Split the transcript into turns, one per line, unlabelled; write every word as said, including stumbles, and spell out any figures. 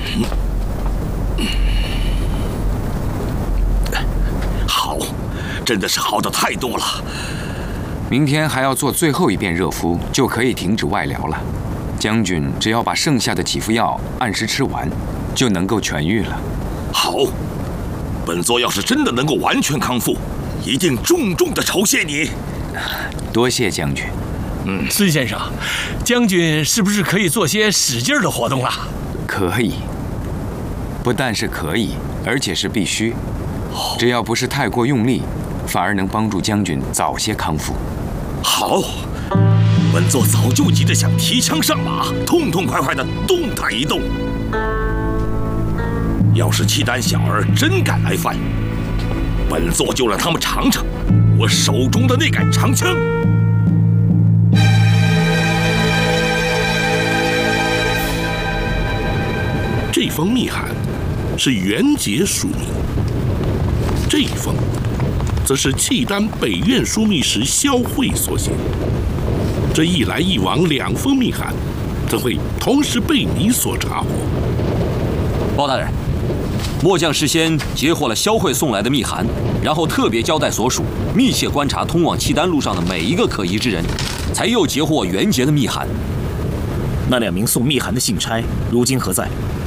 好，真的是好的太多了。
明天还要做最后一遍热敷，就可以停止外疗了。将军只要把剩下的起伏药按时吃完，就能够痊愈了。
好，本座要是真的能够完全康复，一定重重的酬谢你。
多谢将军。
嗯，孙先生，将军是不是可以做些使劲的活动了？
可以，不但是可以，而且是必须。只要不是太过用力，反而能帮助将军早些康复。
好，本座早就急着想提枪上马，痛痛快快的动弹一动。要是契丹小儿真敢来犯，本座就让他们尝尝我手中的那杆长枪。
这封密函是元节署名，这一封则是契丹北院枢密使萧慧所写。这一来一往两封密函，怎会同时被你所查获？
包大人，末将事先截获了萧慧送来的密函，然后特别交代所属密切观察通往契丹路上的每一个可疑之人，才又截获元节的密函。
那两名送密函的信差如今何在？